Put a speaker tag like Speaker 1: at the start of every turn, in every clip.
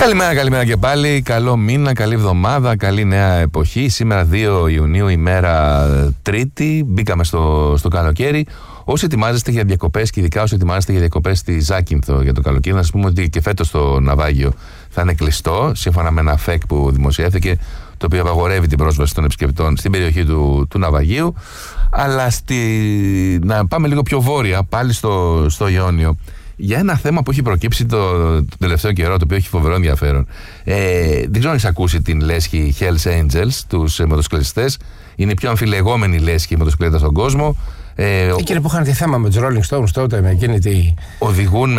Speaker 1: Καλημέρα και πάλι. Καλό μήνα, καλή εβδομάδα, καλή νέα εποχή. Σήμερα 2 Ιουνίου, ημέρα Τρίτη. Μπήκαμε στο καλοκαίρι. Όσοι ετοιμάζεστε για διακοπές και ειδικά όσοι ετοιμάζεστε για διακοπές στη Ζάκυνθο για το καλοκαίρι, να σας πούμε ότι και φέτος το ναυάγιο θα είναι κλειστό, σύμφωνα με ένα ΦΕΚ που δημοσιεύθηκε, το οποίο απαγορεύει την πρόσβαση των επισκεπτών στην περιοχή του ναυαγίου. Αλλά να πάμε λίγο πιο βόρεια, πάλι στο Ιόνιο, για ένα θέμα που έχει προκύψει το τελευταίο καιρό, το οποίο έχει φοβερό ενδιαφέρον. Δεν ξέρω αν έχεις ακούσει την λέσχη Hells Angels, τους μοτοσυκλετιστές. Είναι η πιο αμφιλεγόμενη λέσχη μοτοσυκλέτα στον κόσμο.
Speaker 2: Εκείνοι που είχαν τη θέμα με τους Rolling Stones τότε, με εκείνη τη.
Speaker 1: Οδηγούν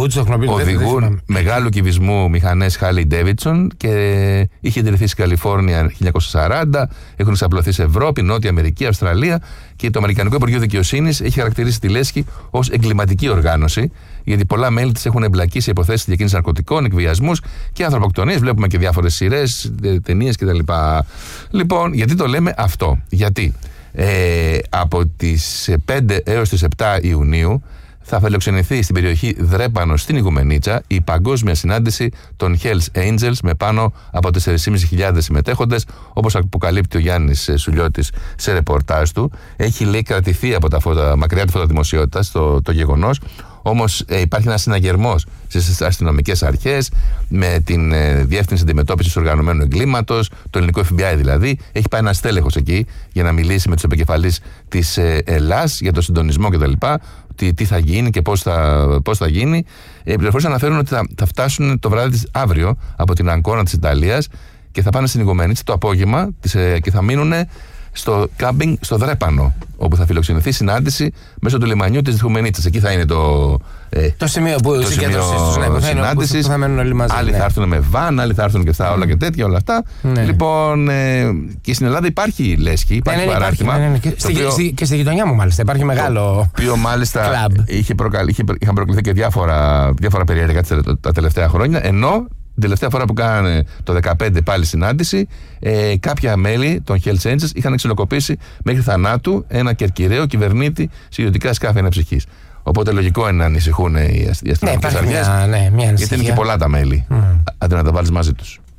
Speaker 1: μεγάλου κυβισμού μηχανές Harley Davidson και είχε ιδρυθεί στη Καλιφόρνια 1940. Έχουν εξαπλωθεί σε Ευρώπη, Νότια Αμερική, Αυστραλία και το Αμερικανικό Υπουργείο Δικαιοσύνης έχει χαρακτηρίσει τη λέσχη ως εγκληματική οργάνωση, γιατί πολλά μέλη της έχουν εμπλακεί σε υποθέσεις διακίνησης ναρκωτικών, εκβιασμούς και ανθρωποκτονίες. Βλέπουμε και διάφορες σειρές, ταινίες κτλ. Λοιπόν, γιατί το λέμε αυτό? Γιατί από τις 5 έως τις 7 Ιουνίου θα φιλοξενηθεί στην περιοχή Δρέπανο στην Ιγουμενίτσα η παγκόσμια συνάντηση των Hells Angels με πάνω από 4.500 συμμετέχοντες, όπως αποκαλύπτει ο Γιάννης Σουλιώτης σε ρεπορτάζ του. Έχει, λέει, κρατηθεί από τα μακριά του φωτοδημοσιότητας το γεγονός. Όμως υπάρχει ένας συναγερμός στις αστυνομικές αρχές με την Διεύθυνση Αντιμετώπισης Οργανωμένου Εγκλήματος, το ελληνικό FBI δηλαδή. Έχει πάει ένας στέλεχος εκεί για να μιλήσει με τους επικεφαλείς της ΕΛΑΣ για το συντονισμό κτλ. Τι θα γίνει και πώς θα γίνει. Οι πληροφορίες αναφέρουν ότι θα φτάσουν το βράδυ της αύριο από την Αγκώνα της Ιταλίας και θα πάνε στην Ιγουμενίτσα το απόγευμα και θα μείνουν στο κάμπινγκ στο Δρέπανο, όπου θα φιλοξενηθεί συνάντηση μέσω του λιμανιού της Ιγουμενίτσας. Εκεί θα είναι
Speaker 2: το σημείο που συνάντησης.
Speaker 1: Άλλοι θα έρθουν με βαν, άλλοι θα έρθουν και στα όλα και τέτοια, όλα αυτά. Λοιπόν, και στην Ελλάδα υπάρχει λέσχη, υπάρχει παράρτημα.
Speaker 2: Και στη γειτονιά μου μάλιστα υπάρχει μεγάλο.
Speaker 1: Το οποίο μάλιστα είχαν προκληθεί και διάφορα περίεργα τα τελευταία χρόνια. Ενώ την τελευταία φορά που κάνανε το 2015 πάλι συνάντηση, κάποια μέλη των Hells Angels είχαν εξυλοκοπήσει μέχρι θανάτου ένα κερκυραίο κυβερνήτη σε ιδιωτικά σκάφη αναψυχής. Οπότε λογικό είναι να ανησυχούν οι αστυνομικές αρχές, γιατί είναι και πολλά τα μέλη, αντί να τα βάλεις μαζί τους.